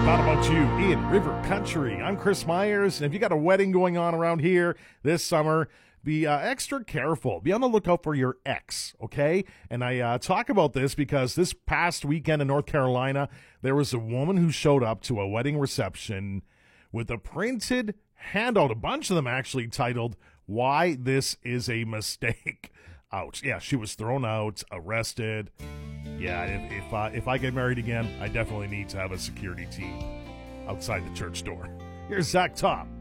thought about you in River Country. I'm Chris Myers, and if you got a wedding going on around here this summer, be extra careful. Be on the lookout for your ex, okay? And I talk about this because this past weekend in North Carolina, there was a woman who showed up to a wedding reception with a printed handout, a bunch of them actually titled, "Why This Is a Mistake." Ouch. Yeah, she was thrown out, arrested. Yeah, if I get married again, I definitely need to have a security team outside the church door. Here's Zach Top.